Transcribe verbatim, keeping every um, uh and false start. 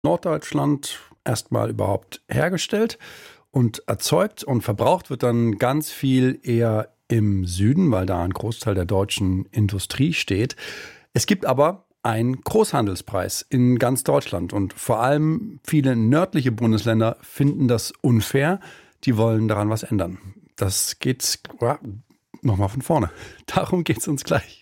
Norddeutschland erstmal überhaupt hergestellt und erzeugt und verbraucht wird dann ganz viel eher im Süden, weil da ein Großteil der deutschen Industrie steht. Es gibt aber einen Großhandelspreis in ganz Deutschland und vor allem viele nördliche Bundesländer finden das unfair. Die wollen daran was ändern. Das geht ja, nochmal von vorne. Darum geht es uns gleich.